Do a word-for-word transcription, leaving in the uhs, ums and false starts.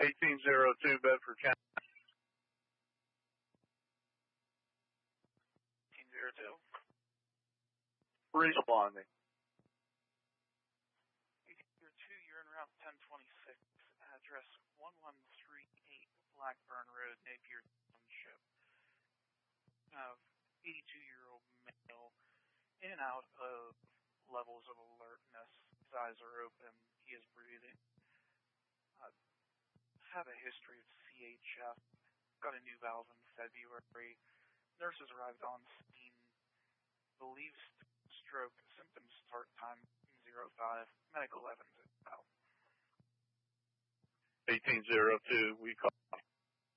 eighteen zero two, Bedford County. eighteen zero two. Responding. eighteen zero two, you're en route ten twenty-six, address one one three eight Blackburn Road, Napier Township. Uh, eighty-two-year-old male, in and out of levels of alertness. His eyes are open. He is breathing. Uh, had a history of C H F. Got a new valve in February. Nurses arrived on scene. Believes stroke. Symptoms start time zero five. Medical evidence as well. eighteen zero two, we call.